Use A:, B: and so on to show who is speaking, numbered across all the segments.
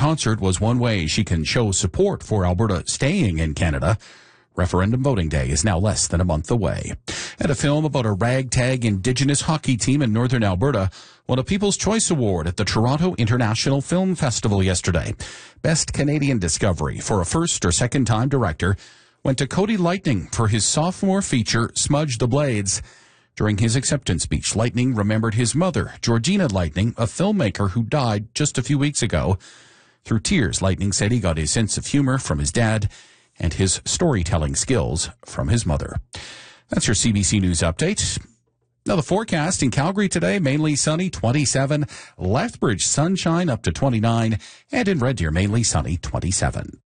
A: concert was one way she can show support for Alberta staying in Canada. Referendum voting day is now less than a month away. And a film about a ragtag Indigenous hockey team in northern Alberta won a People's Choice Award at the Toronto International Film Festival yesterday. Best Canadian Discovery for a first or second time director went to Cody Lightning for his sophomore feature, Smudge the Blades. During his acceptance speech, Lightning remembered his mother, Georgina Lightning, a filmmaker who died just a few weeks ago. Through tears, Lightning said he got his sense of humor from his dad and his storytelling skills from his mother. That's your CBC News update. Now the forecast in Calgary today, mainly sunny, 27. Lethbridge, sunshine up to 29. And in Red Deer, mainly sunny, 27.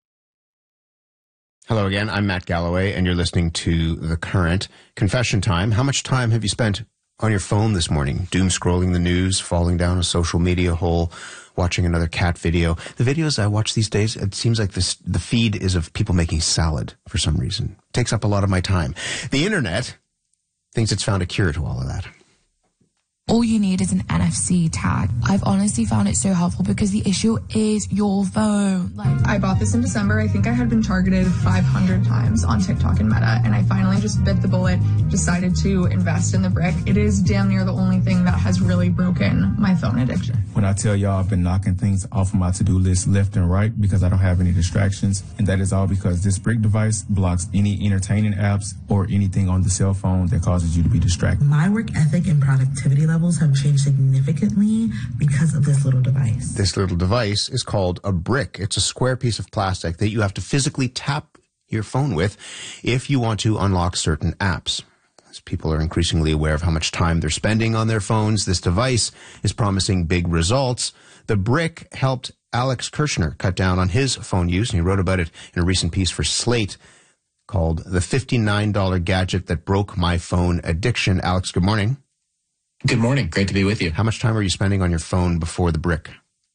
B: Hello again, I'm Matt Galloway, and you're listening to The Current. Confession time. How much time have you spent on your phone this morning? Doom scrolling the news, falling down a social media hole, watching another cat video. The videos I watch these days, it seems like the feed is of people making salad for some reason. It takes up a lot of my time. The internet thinks it's found a cure to all of that.
C: All you need is an NFC tag. I've honestly found it so helpful because the issue is your phone.
D: I bought this in December. I think I had been targeted 500 times on TikTok and Meta, and I finally just bit the bullet, decided to invest in the brick. It is damn near the only thing that has really broken my phone addiction.
E: When I tell y'all I've been knocking things off of my to-do list left and right because I don't have any distractions, and that is all because this brick device blocks any entertaining apps or anything on the cell phone that causes you to be distracted.
F: My work ethic and productivity levels have changed significantly because of this little device.
B: This little device is called a brick. It's a square piece of plastic that you have to physically tap your phone with if you want to unlock certain apps. As people are increasingly aware of how much time they're spending on their phones, this device is promising big results. The brick helped Alex Kirshner cut down on his phone use, and he wrote about it in a recent piece for Slate called The $59 Gadget That Broke My Phone Addiction. Alex, good morning.
G: Good morning. Great to be with you.
B: How much time are you spending on your phone before the brick?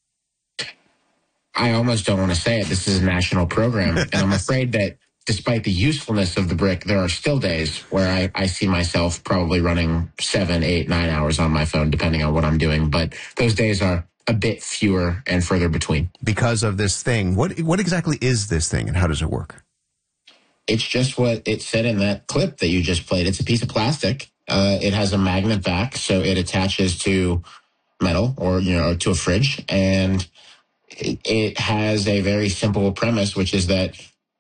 G: I almost don't want to say it. This is a national program, and I'm afraid that despite the usefulness of the brick, there are still days where I see myself probably running 7, 8, 9 hours on my phone, depending on what I'm doing. But those days are a bit fewer and further between.
B: Because of this thing. What exactly is this thing, and how does it work?
G: It's just what it said in that clip that you just played. It's a piece of plastic. It has a magnet back, so it attaches to metal or to a fridge, and it has a very simple premise, which is that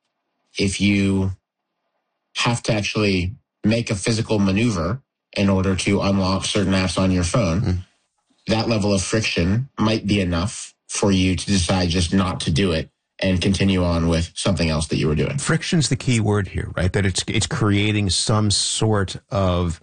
G: if you have to actually make a physical maneuver in order to unlock certain apps on your phone, that level of friction might be enough for you to decide just not to do it and continue on with something else that you were doing.
B: Friction's the key word here, right? That it's creating some sort of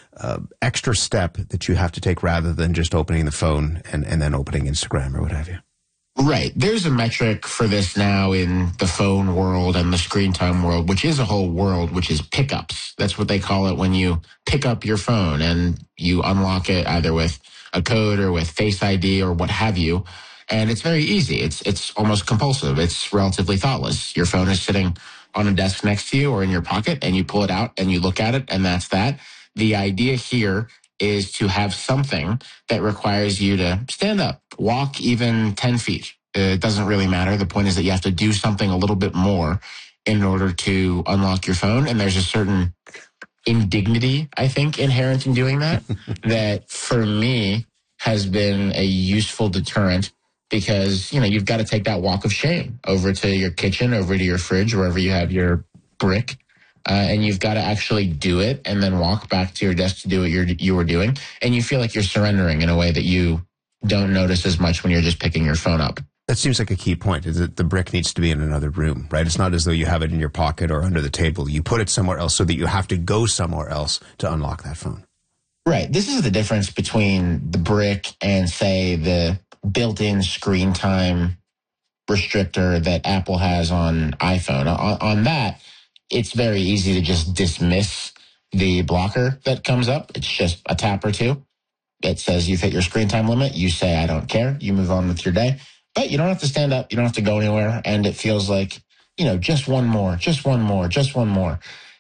B: extra step that you have to take rather than just opening the phone and then opening Instagram or what have you.
G: Right. There's a metric for this now in the phone world and the screen time world, which is a whole world, which is pickups. That's what they call it when you pick up your phone and you unlock it either with a code or with Face ID or what have you. And it's very easy. It's almost compulsive. It's relatively thoughtless. Your phone is sitting on a desk next to you or in your pocket, and you pull it out and you look at it, and that's that. The idea here is to have something that requires you to stand up, walk even 10 feet. It doesn't really matter. The point is that you have to do something a little bit more in order to unlock your phone. And there's a certain indignity, I think, inherent in doing that, that for me has been a useful deterrent. Because, you've got to take that walk of shame over to your kitchen, over to your fridge, wherever you have your brick, and you've got to actually do it and then walk back to your desk to do what you were doing. And you feel like you're surrendering in a way that you don't notice as much when you're just picking your phone up.
B: That seems like a key point, is that the brick needs to be in another room, right? It's not as though you have it in your pocket or under the table. You put it somewhere else so that you have to go somewhere else to unlock that phone.
G: Right. This is the difference between the brick and, say, the built-in screen time restrictor that Apple has on iPhone. On that, it's very easy to just dismiss the blocker that comes up. It's just a tap or two. It says you've hit your screen time limit. You say, I don't care. You move on with your day. But you don't have to stand up. You don't have to go anywhere. And it feels like, just one more, just one more, just one more.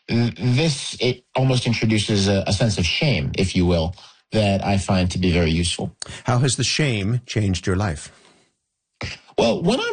G: It almost introduces a sense of shame, if you will, that I find to be very useful.
B: How has the shame changed your life?
G: Well, when I'm